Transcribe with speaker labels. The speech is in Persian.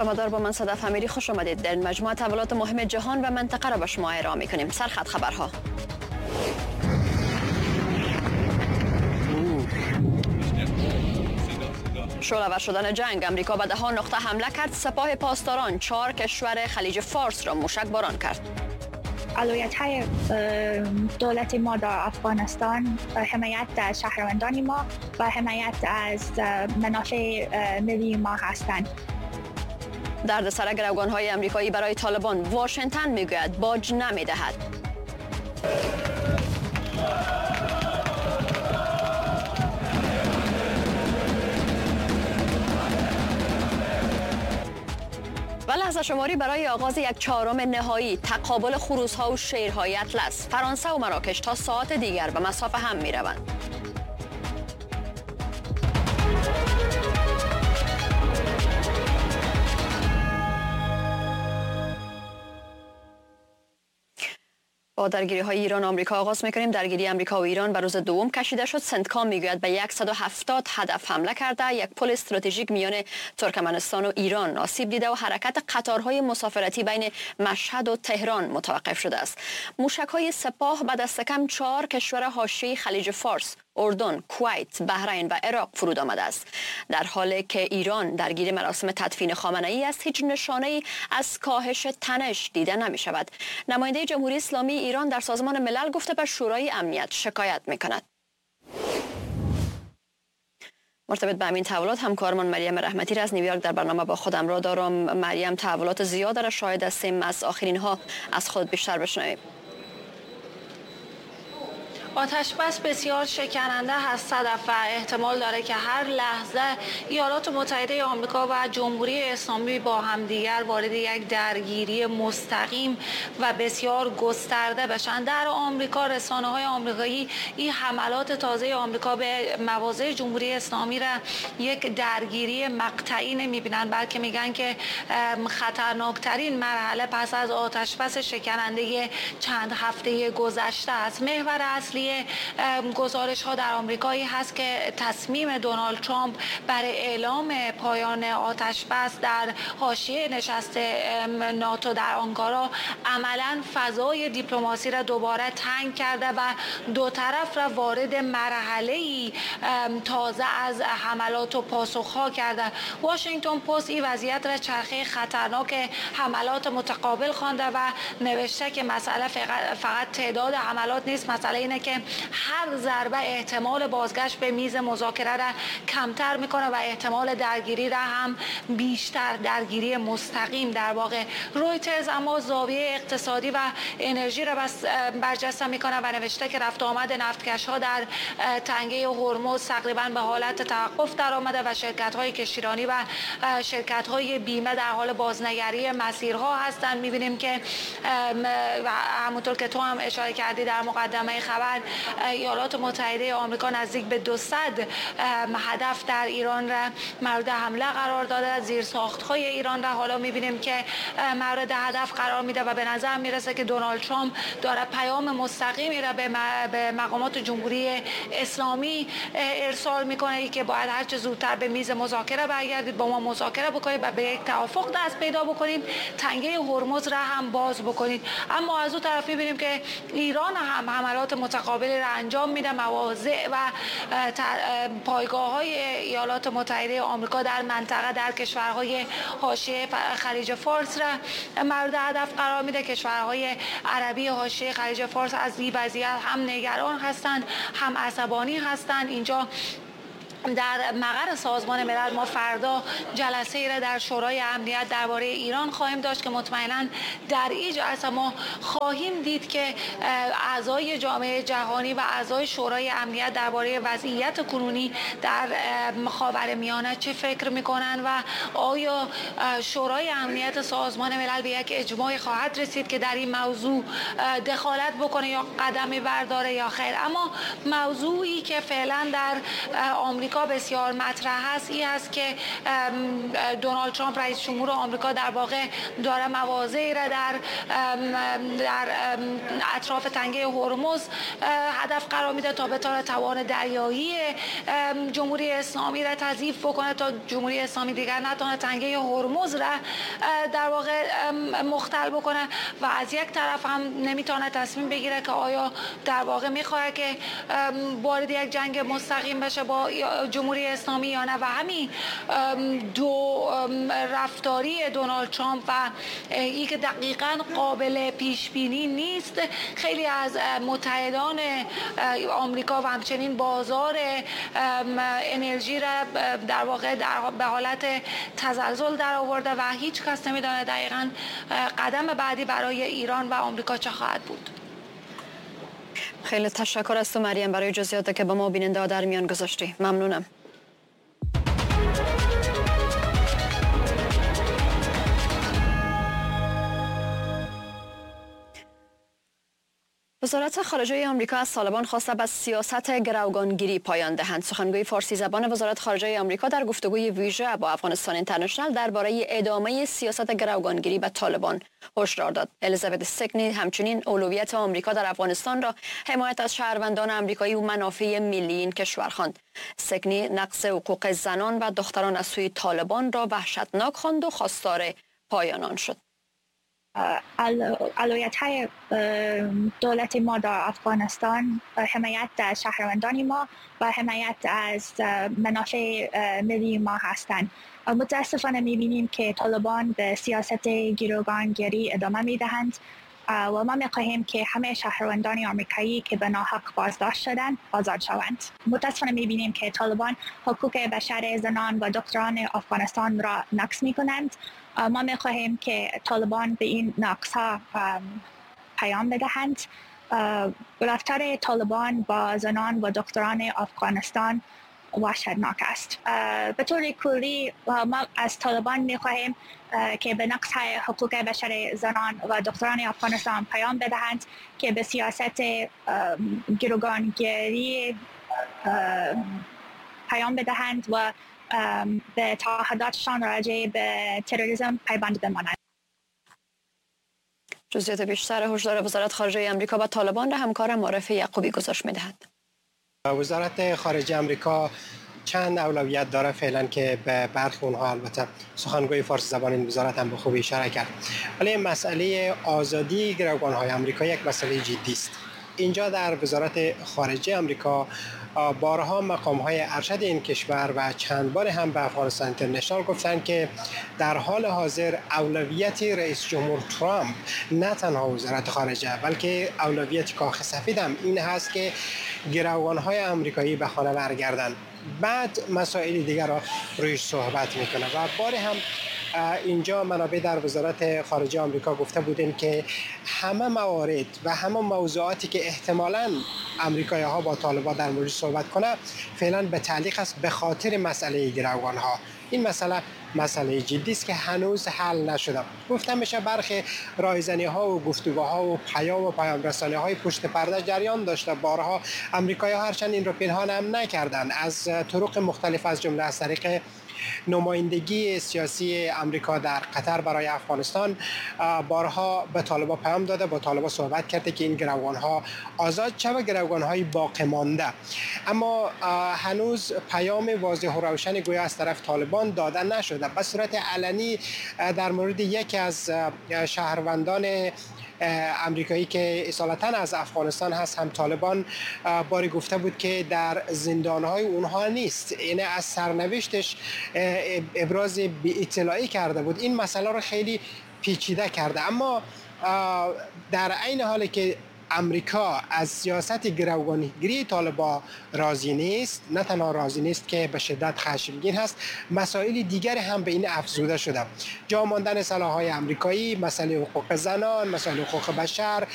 Speaker 1: برنامه‌دار با من صدف امیری، خوش آمدید. در مجموعه تحولات مهم جهان و منطقه را به شما ارائه می‌کنیم. سرخط خبرها. شعله‌ور شدن جنگ، امریکا به 10 نقطه حمله کرد. سپاه پاسداران 4 کشور خلیج فارس را موشک باران کرد.
Speaker 2: اولویت‌های دولت ما در افغانستان حمایت از شهروندان ما و حمایت از منافع ملی ما هستند.
Speaker 1: دردسر گروگان‌های امریکایی برای طالبان، واشنگتن میگوید باج نمیدهد. و لحظه شماری برای آغاز 1/4 نهایی تقابل خروس‌ها و شیرهای اطلس. فرانسه و مراکش تا ساعت دیگر به مسافه هم می‌روند. با درگیری‌های ایران و آمریکا آغاز می‌کنیم. درگیری آمریکا و ایران به روز دوم کشیده شد. سنتکام میگوید به 170 هدف حمله کرده. یک پل استراتژیک میان ترکمنستان و ایران آسیب دیده و حرکت قطارهای مسافرتی بین مشهد و تهران متوقف شده است. موشک‌های سپاه به دست کم 4 کشور حاشیه خلیج فارس، اردن، کویت، بحرین و عراق فرود آمده است. در حالی که ایران درگیر مراسم تدفین خامنه‌ای است، هیچ نشانه‌ای از کاهش تنش دیده نمی شود. نماینده جمهوری اسلامی ایران در سازمان ملل گفته به شورای امنیت شکایت می کند. مرتبط به همین تحولات همکارمان مریم رحمتی را از نیویورک در برنامه با خودم را دارم. مریم، تحولات زیاد را شاهد هستیم، از آخرین ها از خود بیشتر بشنویم.
Speaker 3: آتش بس بسیار شکننده هست صدف و احتمال داره که هر لحظه ایالات متحده آمریکا و جمهوری اسلامی با همدیگر وارد یک درگیری مستقیم و بسیار گسترده بشن. در آمریکا رسانه‌های آمریکایی این حملات تازه آمریکا به مواضع جمهوری اسلامی را یک درگیری مقطعی نمی‌بینن، بلکه میگن که خطرناکترین مرحله پس از آتش بس شکننده چند هفته گذشته است. محور اصلی گزارش ها در آمریکایی هست که تصمیم دونالد ترامپ برای اعلام پایان آتش بس در حاشیه نشست ناتو در آنکارا عملا فضای دیپلماسی را دوباره تنگ کرده و دو طرف را وارد مرحله‌ای تازه از حملات و پاسخ‌ها کرده. واشنگتن پست این وضعیت را چرخه خطرناک حملات متقابل خوانده و نوشته که مسئله فقط تعداد حملات نیست، مسئله اینه که هر ضربه احتمال بازگشت به میز مذاکره را کمتر میکنه و احتمال درگیری را هم بیشتر، درگیری مستقیم در واقع. رویترز اما زاویه اقتصادی و انرژی را برجسته میکنه و نوشته که رفت آمد نفتکش ها در تنگه هرمز تقریبا به حالت توقف در آمده و شرکت های کشتیرانی و شرکت های بیمه در حال بازنگری مسیرها هستند. میبینیم که همونطور که تو هم اشاره کردی در مقدمه خبر، ایالات متحده آمریکا نزدیک به 200 هدف در ایران را مورد حمله قرار داده. زیرساخت‌های ایران را حالا می‌بینیم که مورد هدف قرار میده و به نظر میرسه که دونالد ترامپ داره پیام مستقیمی را به مقامات جمهوری اسلامی ارسال میکنه که باید هر چه زودتر به میز مذاکره برگردید، با ما مذاکره بکنید و به یک توافق دست پیدا بکنید، تنگه هرمز را هم باز بکنید. اما از اون طرف می‌بینیم که ایران هم حملات متقابلی را انجام میده. مواضع و پایگاه‌های ایالات متحده آمریکا در منطقه در کشورهای حاشیه خلیج فارس را مورد هدف قرار میده. کشورهای عربی حاشیه خلیج فارس از این وضعیت هم نگران هستند، هم عصبانی هستند. اینجا در مقر سازمان ملل ما فردا جلسه ای را در شورای امنیت درباره ایران خواهیم داشت که مطمئنا در این جلسه ما خواهیم دید که اعضای جامعه جهانی و اعضای شورای امنیت درباره وضعیت کنونی در خاورمیانه چه فکر میکنن و آیا شورای امنیت سازمان ملل به یک اجماع خواهد رسید که در این موضوع دخالت بکنه یا قدمی برداره یا خیر. اما موضوعی که فعلا در آمریکا آمریکا بسیار مطرح هست این است که دونالد ترامپ رئیس جمهور آمریکا در واقع داره مواضعی را در اطراف تنگه هرمز هدف قرار میده تا بتونه توان دریایی جمهوری اسلامی را تضعیف بکنه تا جمهوری اسلامی دیگر نتونه تنگه هرمز را در واقع مختل بکنه و از یک طرف هم نمیتونه تصمیم بگیره که آیا در واقع میخواد که وارد یک جنگ مستقیم بشه با جمهوری اسلامی یا نه و همین دو رفتاری دونالد ترامپ و این که دقیقاً قابل پیش بینی نیست خیلی از متحدان آمریکا و همچنین بازار انرژی را در واقع به حالت تزلزل در آورده و هیچ کس نمیدونه دقیقاً قدم بعدی برای ایران و آمریکا چه خواهد بود.
Speaker 1: خیلی تشکر از تو مریم برای جزئیاتی که با ما بیننده ها در میان گذاشتی. ممنونم. وزارت خارجه آمریکا از طالبان خواسته به سیاست گروگانگیری پایان دهند. سخنگوی فارسی زبان وزارت خارجه آمریکا در گفتگوی ویژه با افغانستان اینترنشنال درباره ادامه سیاست گروگانگیری به طالبان هشدار داد. الیزابت سکنی همچنین اولویت آمریکا در افغانستان را حمایت از شهروندان آمریکایی و منافع ملی این کشور خواند. سکنی نقض حقوق زنان و دختران از سوی طالبان را وحشتناک خواند و خواستار پایان آن شد.
Speaker 2: اولویت‌های دولت ما در افغانستان حمایت از شهروندان ما و حمایت از منافع ملی ما هستند. متاسفانه می‌بینیم که طالبان به سیاست گروگانگیری ادامه می‌دهند و ما می‌خواهیم که همه شهروندان آمریکایی که به ناحق بازداشت شدند آزاد شوند. متاسفانه می‌بینیم که طالبان حقوق بشر زنان و دختران افغانستان را نقض می‌کنند. ما می‌خواهیم که طالبان به این نقض‌ها پیام بدهند. رفتار طالبان با زنان و دختران افغانستان وحشتناک است. به طور کلی ما از طالبان می‌خواهیم که به نقض حقوق بشر زنان و دختران افغانستان پیام بدهند که به سیاست گروگانگیری پیام بدهند و به تعهداتشان راجع به تروریسم پایبند بمانند.
Speaker 1: جزئیات بیشتر هشدار وزارت خارجه آمریکا با طالبان را همکارم عارف یعقوبی گزارش می‌دهد.
Speaker 4: وزارت خارجه آمریکا چند اولویت داره فعلا که به برخی اونها البته سخنگوی فارسی زبان این وزارت هم به خوبی اشاره کرد. ولی مسئله آزادی گروگان‌های آمریکا یک مسئله جدی است. اینجا در وزارت خارجه آمریکا بارها مقام‌های ارشد این کشور و چند بار هم به افغانستان اینترنشنال گفتند که در حال حاضر اولویت رئیس جمهور ترامپ نه تنها وزارت خارجه بلکه اولویت کاخ سفید هم این هست که گروگان‌های آمریکایی به خانه برگردند. بعد مسائل دیگر را رویش صحبت میکنه و بار هم اینجا منابع در وزارت خارجه آمریکا گفته بودند که همه موارد و همه موضوعاتی که احتمالاً آمریکایی‌ها با طالبان در موردش صحبت کنه فعلا به تعلیق است به خاطر مسئله گروگان‌ها. این مسئله جدی است که هنوز حل نشده. گفتم میشه برخی رایزنی‌ها و گفتگوها و پیام رسانی‌های پشت پرده جریان داشته. بارها آمریکایی‌ها هرچند این رو پنهان هم نکردند از طرق مختلف از جمله از طریق نمایندگی سیاسی آمریکا در قطر برای افغانستان بارها به طالبان پیام داده، با طالبان صحبت کرده که این گروگان‌ها آزاد شود، گروگان‌های باقی مانده. اما هنوز پیام واضح و روشن گویا از طرف طالبان داده نشده. به صورت علنی در مورد یکی از شهروندان امریکایی که اصالتاً از افغانستان هست هم طالبان باری گفته بود که در زندانهای اونها نیست، یعنی از سرنوشتش ابراز بی اطلاعی کرده بود. این مسئله رو خیلی پیچیده کرده. اما در عین حالی که امریکا از سیاست گروگانگیری طالبان راضی نیست، نه تنها راضی نیست که به شدت خشمگین هست، مسائل دیگر هم به این افزوده شده. جا ماندن سلاح‌های امریکایی، مسئله حقوق زنان، مسئله حقوق بشر،